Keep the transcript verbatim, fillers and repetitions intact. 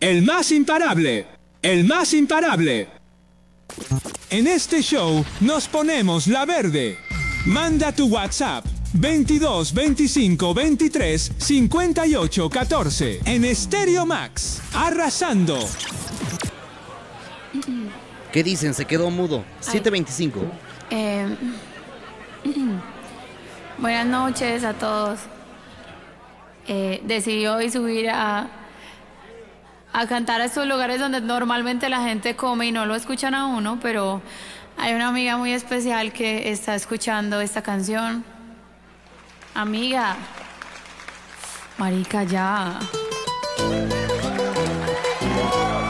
el más imparable, el más imparable. En este show nos ponemos la verde. Manda tu WhatsApp veintidós veinticinco veintitrés cincuenta y ocho catorce en Stereo Max, arrasando. ¿Qué dicen? Se quedó mudo. siete veinticinco. Eh, buenas noches a todos. Eh, decidí hoy subir a, a cantar a estos lugares donde normalmente la gente come y no lo escuchan a uno, pero hay una amiga muy especial que está escuchando esta canción. Amiga, marica, ya.